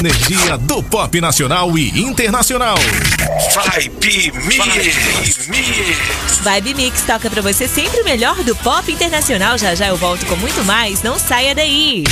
energia do pop nacional e internacional. Vibe Mix. Vibe Mix toca pra você sempre o melhor do pop internacional. Já já eu volto com muito mais. Não saia daí.